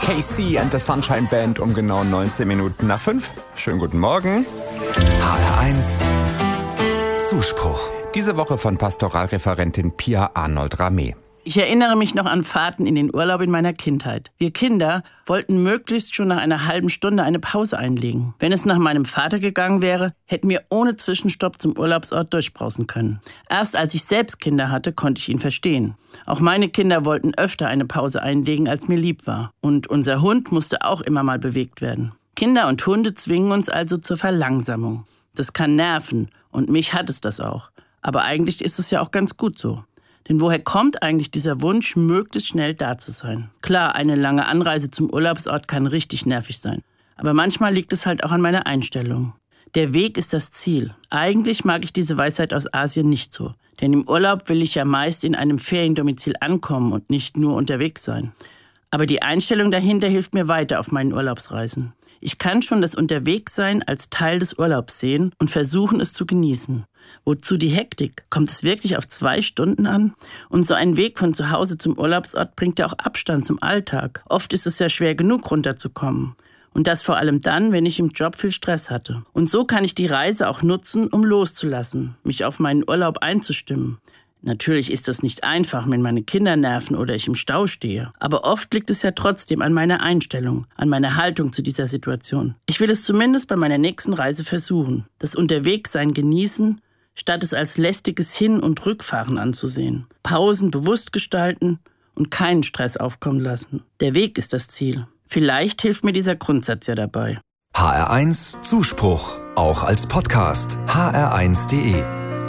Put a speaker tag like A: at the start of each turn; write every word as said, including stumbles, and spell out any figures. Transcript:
A: K C and the Sunshine Band um genau neunzehn Minuten nach fünf. Schönen guten Morgen.
B: H R eins Zuspruch.
A: Diese Woche von Pastoralreferentin Pia Arnold-Rameh.
C: Ich erinnere mich noch an Fahrten in den Urlaub in meiner Kindheit. Wir Kinder wollten möglichst schon nach einer halben Stunde eine Pause einlegen. Wenn es nach meinem Vater gegangen wäre, hätten wir ohne Zwischenstopp zum Urlaubsort durchbrausen können. Erst als ich selbst Kinder hatte, konnte ich ihn verstehen. Auch meine Kinder wollten öfter eine Pause einlegen, als mir lieb war. Und unser Hund musste auch immer mal bewegt werden. Kinder und Hunde zwingen uns also zur Verlangsamung. Das kann nerven und mich hat es das auch. Aber eigentlich ist es ja auch ganz gut so. Denn woher kommt eigentlich dieser Wunsch, möglichst schnell da zu sein? Klar, eine lange Anreise zum Urlaubsort kann richtig nervig sein. Aber manchmal liegt es halt auch an meiner Einstellung. Der Weg ist das Ziel. Eigentlich mag ich diese Weisheit aus Asien nicht so. Denn im Urlaub will ich ja meist in einem Feriendomizil ankommen und nicht nur unterwegs sein. Aber die Einstellung dahinter hilft mir weiter auf meinen Urlaubsreisen. Ich kann schon das Unterwegssein als Teil des Urlaubs sehen und versuchen, es zu genießen. Wozu die Hektik? Kommt es wirklich auf zwei Stunden an? Und so ein Weg von zu Hause zum Urlaubsort bringt ja auch Abstand zum Alltag. Oft ist es ja schwer genug, runterzukommen. Und das vor allem dann, wenn ich im Job viel Stress hatte. Und so kann ich die Reise auch nutzen, um loszulassen, mich auf meinen Urlaub einzustimmen. Natürlich ist das nicht einfach, wenn meine Kinder nerven oder ich im Stau stehe. Aber oft liegt es ja trotzdem an meiner Einstellung, an meiner Haltung zu dieser Situation. Ich will es zumindest bei meiner nächsten Reise versuchen. Das Unterwegssein genießen, statt es als lästiges Hin- und Rückfahren anzusehen. Pausen bewusst gestalten und keinen Stress aufkommen lassen. Der Weg ist das Ziel. Vielleicht hilft mir dieser Grundsatz ja dabei.
B: H R eins Zuspruch, auch als Podcast. H R eins punkt de